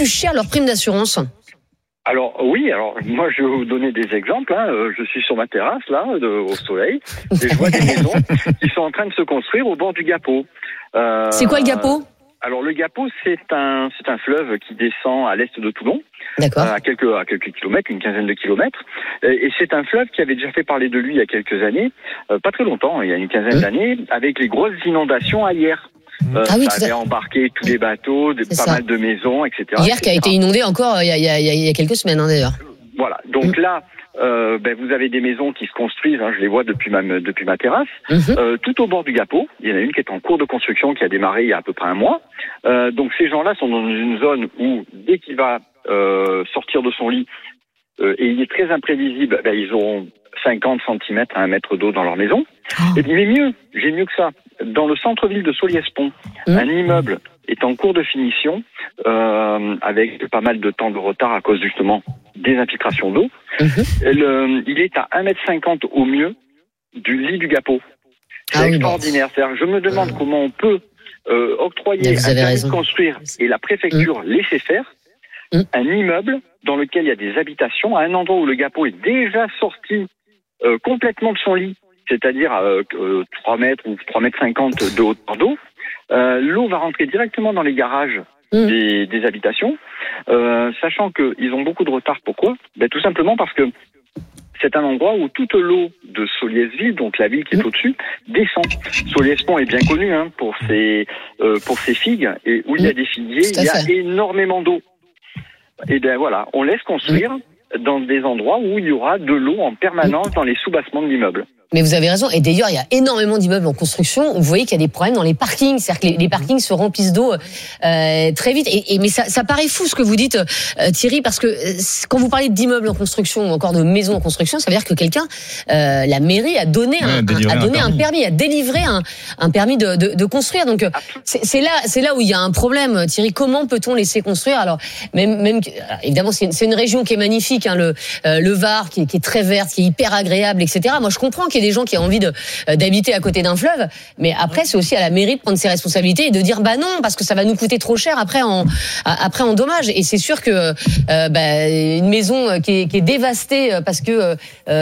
plus cher leur prime d'assurance ? Alors oui, moi je vais vous donner des exemples. Je suis sur ma terrasse là, au soleil, et je vois des maisons qui sont en train de se construire au bord du Gapeau. C'est quoi le Gapeau ? Alors le Gapeau, c'est un fleuve qui descend à l'est de Toulon, à quelques kilomètres, une quinzaine de kilomètres. Et c'est un fleuve qui avait déjà fait parler de lui il y a quelques années, pas très longtemps, il y a une quinzaine d'années, avec les grosses inondations à Hyères. Ça avait embarqué tous les bateaux, mal de maisons, etc. Hyères qui a été inondée encore il y a quelques semaines d'ailleurs. Voilà, donc là, vous avez des maisons qui se construisent, je les vois depuis ma terrasse, tout au bord du Gapeau. Il y en a une qui est en cours de construction, qui a démarré il y a à peu près un mois. Donc ces gens-là sont dans une zone où, dès qu'il va sortir de son lit, et il est très imprévisible, ils auront 50 cm à 1 mètre d'eau dans leur maison. Mais j'ai mieux que ça. Dans le centre-ville de Solliès-Pont, un immeuble est en cours de finition, avec pas mal de temps de retard à cause justement des infiltrations d'eau. Il est à 1,50 m au mieux du lit du Gapeau. C'est extraordinaire. C'est-à-dire, je me demande comment on peut octroyer un permis de construire et la préfecture laisser faire un immeuble dans lequel il y a des habitations à un endroit où le Gapeau est déjà sorti complètement de son lit, c'est-à-dire 3 mètres ou 3,50 m de hauteur d'eau. L'eau va rentrer directement dans les garages des habitations, sachant qu'ils ont beaucoup de retard. Pourquoi ? Tout simplement parce que c'est un endroit où toute l'eau de Solliès-Ville, donc la ville qui est au-dessus, descend. Solliès-Pont est bien connu pour ses figues, et où il y a des figuiers, il y a énormément d'eau. Et voilà, on laisse construire dans des endroits où il y aura de l'eau en permanence dans les sous-bassements de l'immeuble. Mais vous avez raison. Et d'ailleurs, il y a énormément d'immeubles en construction. Vous voyez qu'il y a des problèmes dans les parkings. C'est-à-dire que les parkings se remplissent d'eau très vite. Mais ça paraît fou ce que vous dites, Thierry, parce que quand vous parlez d'immeubles en construction ou encore de maisons en construction, ça veut dire que quelqu'un, la mairie, a donné un permis, a délivré un permis de construire. Donc c'est là où il y a un problème, Thierry. Comment peut-on laisser construire ? Alors même évidemment, c'est une région qui est magnifique, le Var, qui est très verte, qui est hyper agréable, etc. Moi, je comprends qu'il y ait des gens qui ont envie d'habiter à côté d'un fleuve, mais après c'est aussi à la mairie de prendre ses responsabilités et de dire non, parce que ça va nous coûter trop cher après en dommages. Et c'est sûr que une maison qui est dévastée parce que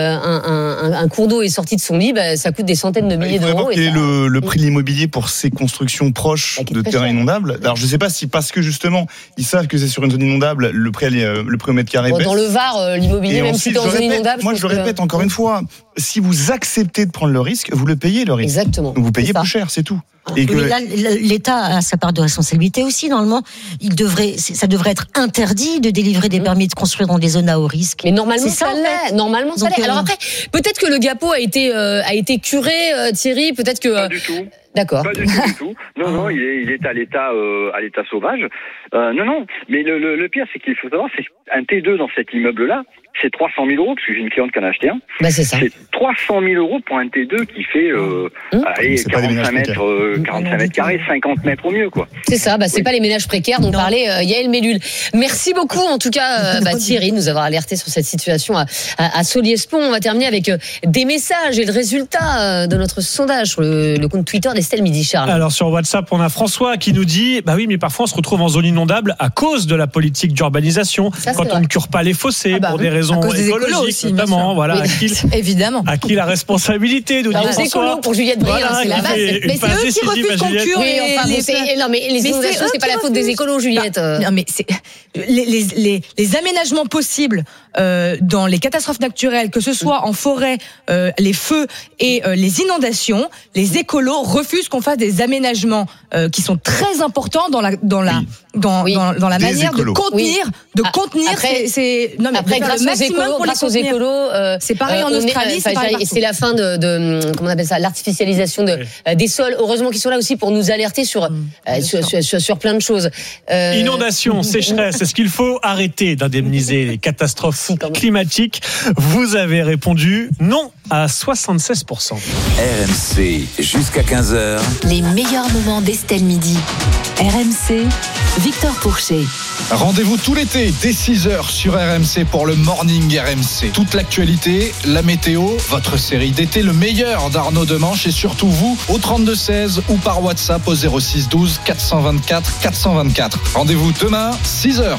un cours d'eau est sorti de son lit, ça coûte des centaines de milliers d'euros. Quel est le prix de l'immobilier pour ces constructions proches de terrains inondables ? Alors je ne sais pas si parce que justement ils savent que c'est sur une zone inondable, le prix au mètre carré baisse. Dans le Var, l'immobilier, même si c'est en zone inondable. Moi je le répète encore une fois, si vous acceptez de prendre le risque, vous le payez le risque. Exactement. Donc vous payez plus cher, c'est tout. Et mais là, l'État a sa part de responsabilité aussi. Normalement, ça devrait être interdit de délivrer des permis de construire dans des zones à haut risque. Mais normalement, ça l'est. Normalement, ça l'est. Alors après, peut-être que le Gapeau a été curé, Thierry. Peut-être que. Pas du tout. D'accord. Pas du tout. Non, il est à l'état sauvage. Non. Mais le pire, c'est qu'il faut savoir, c'est un T2 dans cet immeuble-là, c'est 300 000 euros, parce que j'ai une cliente qui en a acheté un. C'est ça. C'est 300 000 euros pour un T2 qui fait 45 mètres carrés, 50 mètres au mieux, quoi. C'est ça. C'est pas les ménages précaires dont parlait Yael Mellul. Merci beaucoup, en tout cas, Thierry, de nous avoir alerté sur cette situation à Solliès-Pont. On va terminer avec des messages et le résultat de notre sondage sur le compte Twitter d'Estelle Midi. Charles. Alors sur WhatsApp, on a François qui nous dit oui, mais parfois on se retrouve en zone inondable à cause de la politique d'urbanisation, quand on ne cure pas les fossés pour des raisons écologiques aussi, notamment. Voilà, évidemment. À qui la responsabilité de dire aux écolos pour Juliette Briand, c'est la base. Mais c'est eux qui refusent qu'on cure les inondations, c'est pas la faute des écolos, Juliette. Non, mais c'est les aménagements possibles dans les catastrophes naturelles, que ce soit en forêt, les feux et les inondations, les écolos refusent qu'on fasse des aménagements qui sont très importants dans la manière de contenir grâce aux écolos, c'est pareil en Australie, c'est pareil partout. C'est la fin de comment on appelle ça, l'artificialisation des sols. Heureusement qu'ils sont là aussi pour nous alerter sur plein de choses. Inondation, sécheresse, est-ce qu'il faut arrêter d'indemniser les catastrophes climatiques ? Vous avez répondu non à 76%. RMC jusqu'à 15h. Les meilleurs moments d'Estelle Midi. RMC, Victor Pourchet. Rendez-vous tout l'été dès 6h sur RMC pour le Morning RMC. Toute l'actualité, la météo, votre série d'été, le meilleur d'Arnaud Demanche et surtout vous au 32-16 ou par WhatsApp au 06 12 424 424. Rendez-vous demain 6h.